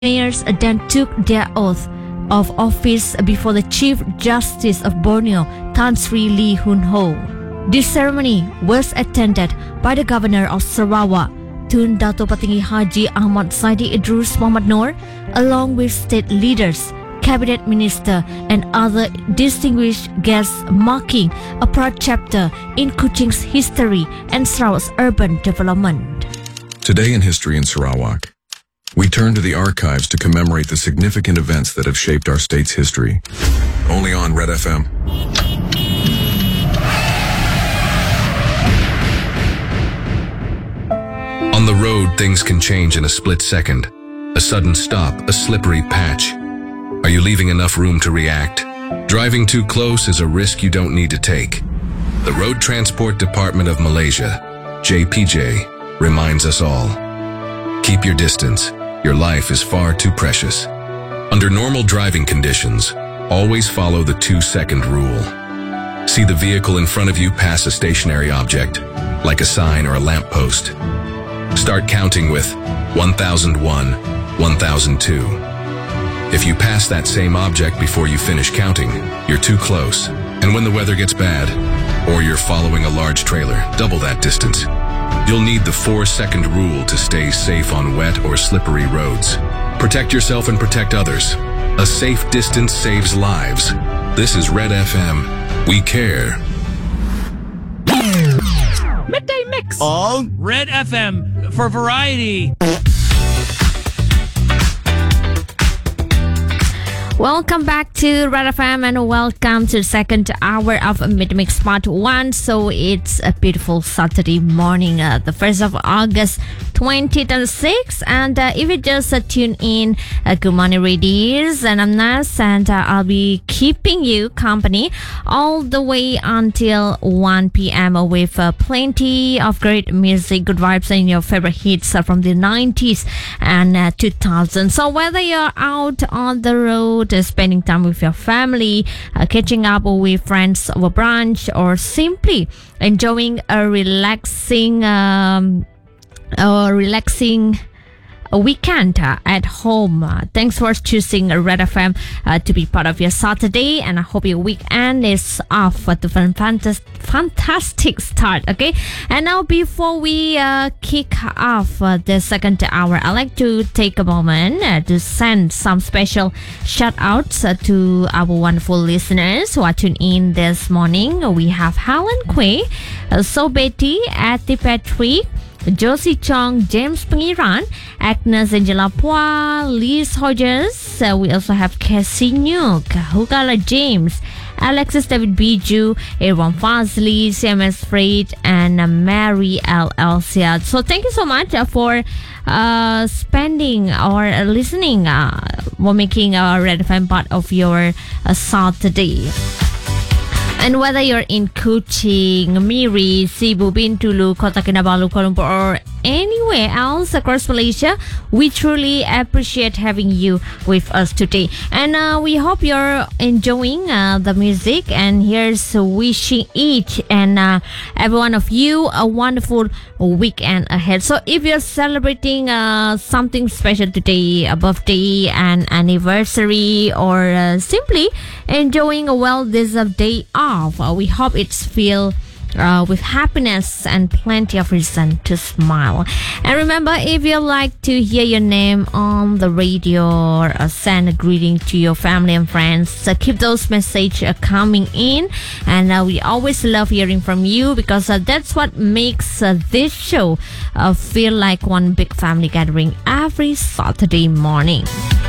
mayors then took their oath of office before the Chief Justice of Borneo, Tan Sri Lee Hun Ho. This ceremony was attended by the Governor of Sarawak, Tun Dato Patinggi Haji Ahmad Zaidi Idrus Mohamad Noor, along with state leaders, cabinet minister and other distinguished guests, marking a proud chapter in Kuching's history and Sarawak's urban development. Today in History in Sarawak, we turn to the archives to commemorate the significant events that have shaped our state's history. Only on Red FM. On the road, things can change in a split second. A sudden stop, a slippery patch. Are you leaving enough room to react? Driving too close is a risk you don't need to take. The Road Transport Department of Malaysia, JPJ, reminds us all. Keep your distance. Your life is far too precious. Under normal driving conditions, always follow the 2-second rule. See the vehicle in front of you pass a stationary object, like a sign or a lamppost. Start counting with 1001, 1002. If you pass that same object before you finish counting, you're too close. And when the weather gets bad, or you're following a large trailer, double that distance. You'll need the 4-second rule to stay safe on wet or slippery roads. Protect yourself and protect others. A safe distance saves lives. This is Red FM. We care. Midday Mix on Red FM for variety. Welcome back to Red FM and welcome to the second hour of Midday Mix Part 1. So it's a beautiful Saturday morning, the 1st of August 2026. And if you just tune in, good morning, ladies. And I'm Nas, and I'll be keeping you company all the way until 1 p.m. with plenty of great music, good vibes, and your favorite hits from the 90s and 2000s. So whether you're out on the road, spending time with your family, catching up with friends over brunch, or simply enjoying a relaxing weekend at home. Thanks for choosing Red FM to be part of your Saturday, and I hope your weekend is off to a fantastic start. Okay, and now before we kick off the second hour, I'd like to take a moment to send some special shout outs to our wonderful listeners who are tuned in this morning. We have Helen Quay, So Betty, Ati Patrick, Josie Chong, James Pengiran, Agnes Angela Pua, Liz Hodges. We also have Cassie Nuke, Hugala James, Alexis David Biju, Aaron Fazli, CMS Freight, and Mary L. Elsia. So thank you so much for spending or listening, for making our Red FM part of your Saturday. And whether you're in Kuching, Miri, Cebu, Bintulu, Kota Kinabalu, Kuala Lumpur, or anywhere else across Malaysia, we truly appreciate having you with us today. And we hope you're enjoying the music. And here's wishing each and every one of you a wonderful weekend ahead. So if you're celebrating something special today, a birthday, an anniversary, or simply enjoying a well-deserved day off, we hope it's filled with happiness and plenty of reason to smile. And remember, if you like to hear your name on the radio or send a greeting to your family and friends, keep those messages coming in. And we always love hearing from you, because that's what makes this show feel like one big family gathering every Saturday morning.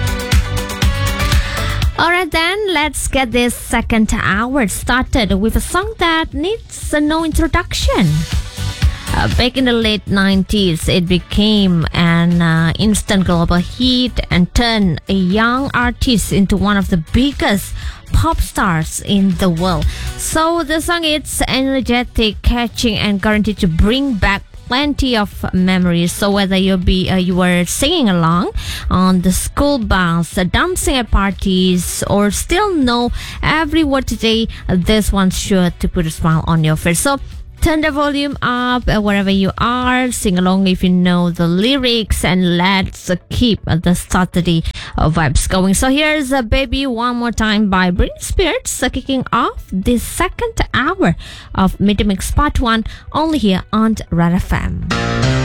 Alright then, let's get this second hour started with a song that needs no introduction. Back in the late 90s, it became an instant global hit and turned a young artist into one of the biggest pop stars in the world. So the song is energetic, catching, and guaranteed to bring back plenty of memories. So whether you were singing along on the school bus, dancing at parties, or still know every word today, this one's sure to put a smile on your face. So turn the volume up wherever you are. Sing along if you know the lyrics, and let's keep the Saturday vibes going. So here's Baby One More Time by Britney Spears, kicking off the second hour of Midday Mix Part 1, only here on Red FM.